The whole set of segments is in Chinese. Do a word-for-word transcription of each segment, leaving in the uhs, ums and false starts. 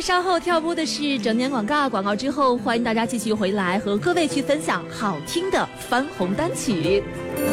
稍后跳播的是整点广告，广告之后欢迎大家继续回来和各位去分享好听的翻红单曲。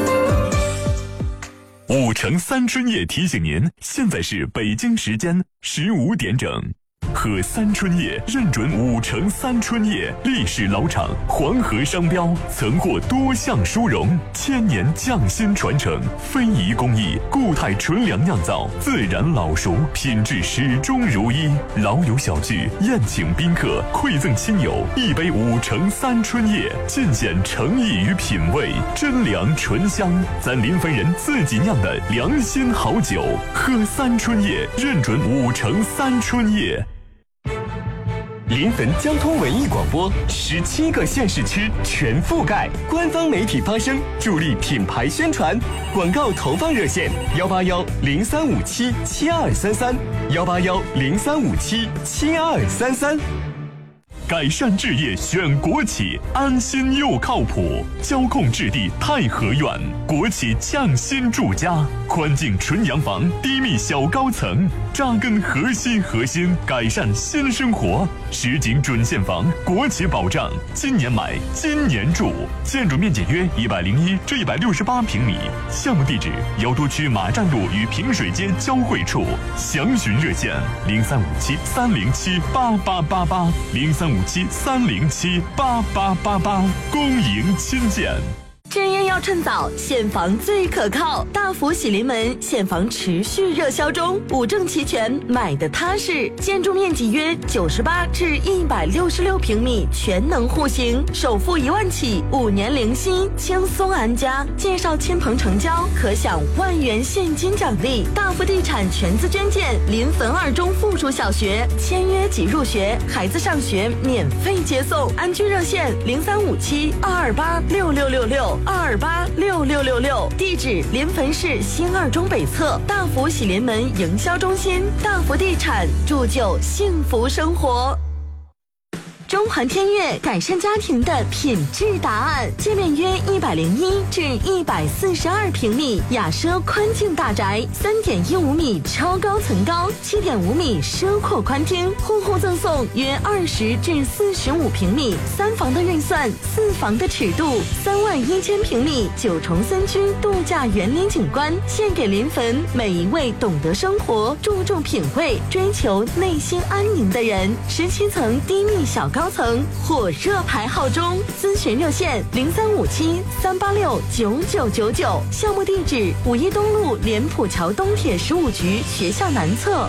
五城三春夜提醒您，现在是北京时间十五点整。喝三春叶认准五城三春叶，历史老厂，黄河商标，曾获多项殊荣，千年匠心传承，非遗工艺，固态纯粮酿造，自然老熟，品质始终如一。老友小聚，宴请宾客，馈赠亲友，一杯五城三春叶，尽显诚意与品味，真粮醇香，咱临汾人自己酿的良心好酒。喝三春叶认准五城三春叶。 临汾交通文艺广播，十七个县市区全覆盖，官方媒体发声，助力品牌宣传。广告投放热线：幺八幺零三五七七二三三，幺八幺零三五七七二三三。 改善置业选国企，安心又靠谱。交控置地太和苑，国企匠心住家，宽净纯洋房，低密小高层，扎根核心核心，改善新生活。实景准现房，国企保障，今年买，今年住。建筑面积约一百零一至一百六十八平米。项目地址：瑶都区马站路与平水街交汇处。详询热线：零三五七三零七八八八八，零三五七三零七八八八八。恭迎亲见。 置业要趁早，现房最可靠。大福喜临门，现房持续热销中，五证齐全，买的踏实。建筑面积约九十八至一百六十六平米，全能户型，首付一万起，五年零息，轻松安家。介绍亲朋成交，可享万元现金奖励。大福地产全资捐建临汾二中附属小学，签约即入学，孩子上学免费接送。安居热线零三五七二二八六六六六。二二八六六六六，地址临汾市新二中北侧大福喜临门营销中心。大福地产铸就幸福生活。中环天悦改善家庭的品质答案，界面约一百零一至一百四十二平米，雅奢宽净大宅，三点一五米超高层高，七点五米奢阔宽厅，户户赠送约二十至四十五平米，三房的预算，四房的尺度，三万一千平米九重森区度假园林景观，献给临汾每一位懂得生活、注重品味、追求内心安宁的人。十七层低密小高。高层火热排号中，咨询热线零三五七三八六九九九九，项目地址五一东路莲浦桥东铁十五局学校南侧。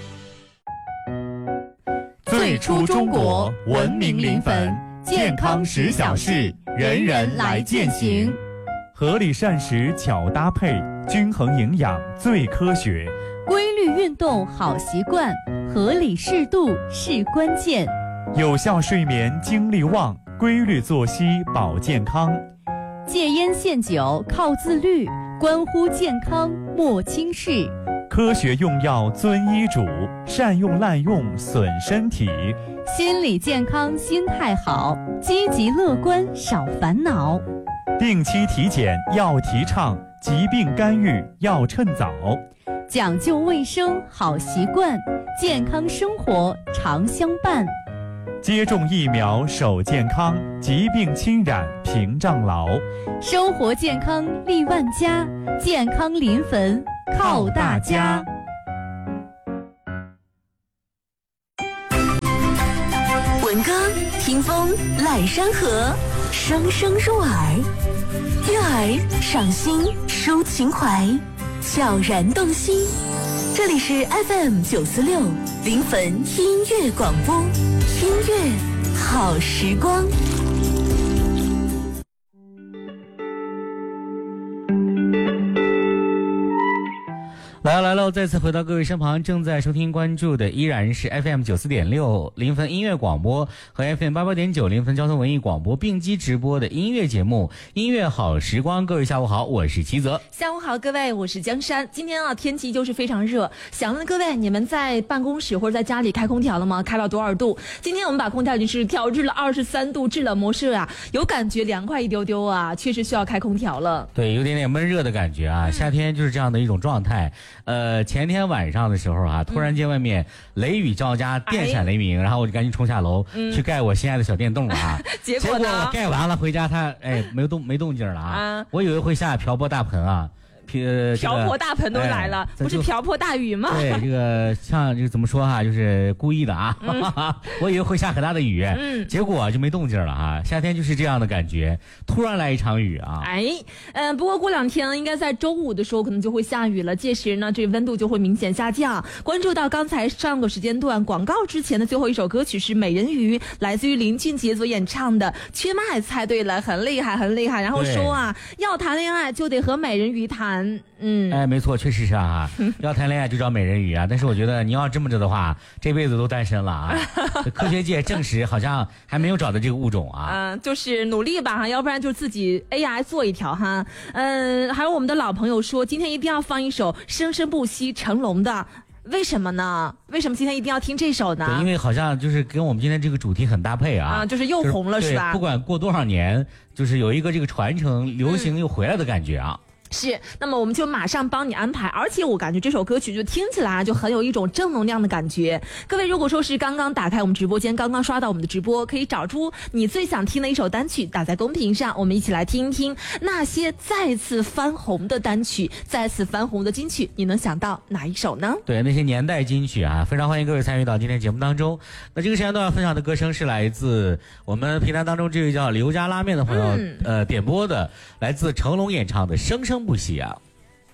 最初中国，文明临汾，健康十小事，人人来践行。 合理膳食巧搭配，均衡营养最科学。 规律运动好习惯，合理适度是关键。 有效睡眠精力旺，规律作息保健康。 戒烟限酒靠自律，关乎健康莫轻视。 科学用药遵医嘱，善用滥用损身体。 心理健康心态好，积极乐观少烦恼。 定期体检要提倡，疾病干预要趁早。 讲究卫生好习惯，健康生活常相伴。 接种疫苗守健康，疾病侵染屏障牢。 生活健康利万家，健康临汾靠大家。 闻歌听风揽山河，声声入耳，悦耳赏心抒情怀，悄然动心。这里是 F M 九四六临汾音乐广播，音乐好时光。 来了来了，再次回到各位身旁，正在收听关注的依然是 F M 九四点六临汾音乐广播和 F M 八八点九临汾交通文艺广播并机直播的音乐节目音乐好时光。各位下午好，我是齐泽。 下午好，各位，我是江山。今天啊，天气就是非常热，想问各位，你们在办公室或者在家里开空调了吗？开到多少度？今天我们把空调已经是调至了二十三度，制冷模式啊，有感觉凉快一丢丢啊，确实需要开空调了。 对，有点点闷热的感觉啊，夏天就是这样的一种状态。 呃，前天晚上的时候啊，突然间外面雷雨交加，电闪雷鸣，哎、然后我就赶紧冲下楼、嗯、去盖我心爱的小电动了啊。 结果呢？ 结果我盖完了回家它，它哎没动没动静了啊。啊我以为会下瓢泼大盆啊。 呃、瓢泼大盆都来了，哎、不是瓢泼大雨吗？ 对，这个像这个怎么说哈、啊，就是故意的啊！嗯、我以为会下很大的雨，嗯，结果就没动静了啊！夏天就是这样的感觉，突然来一场雨啊！ 哎，嗯、呃，不过过两天应该在周五的时候可能就会下雨了，届时呢，这温度就会明显下降。关注到刚才上个时间段广告之前的最后一首歌曲是《美人鱼》，来自于林俊杰所演唱的。缺麦猜对了，很厉害，很厉害。然后说啊，要谈恋爱就得和美人鱼谈。嗯， 哎，没错，确实是啊，要谈恋爱就找美人鱼啊。但是我觉得你要这么着的话，这辈子都单身了啊。科学界证实好像还没有找到这个物种啊。 嗯、呃，就是努力吧哈，要不然就自己 A I 做一条哈。嗯、呃，还有我们的老朋友说，今天一定要放一首《生生不息》成龙的。为什么呢？为什么今天一定要听这首呢？ 对，因为好像就是跟我们今天这个主题很搭配啊， 啊，就是又红了是, 是吧？ 不管过多少年，就是有一个这个传承、流行又回来的感觉啊。嗯是，那么我们就马上帮你安排，而且我感觉这首歌曲就听起来就很有一种正能量的感觉。各位如果说是刚刚打开我们直播间，刚刚刷到我们的直播，可以找出你最想听的一首单曲打在公屏上，我们一起来听一听那些再次翻红的单曲，再次翻红的金曲，你能想到哪一首呢？ 对，那些年代金曲啊，非常欢迎各位参与到今天节目当中。那这个时间段要分享的歌声是来自我们平台当中这位叫刘家拉面的朋友、嗯、呃点播的，来自成龙演唱的《生生不息》啊。